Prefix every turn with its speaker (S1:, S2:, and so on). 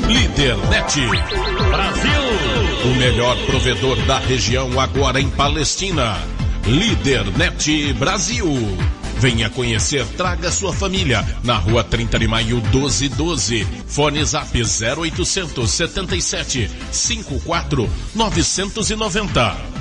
S1: Lídernet
S2: Brasil.
S1: O melhor provedor da região agora em Palestina. Lídernet Brasil. Venha conhecer, traga sua família. Na rua 30 de maio 1212. Fone Zap 0800 77 54 990.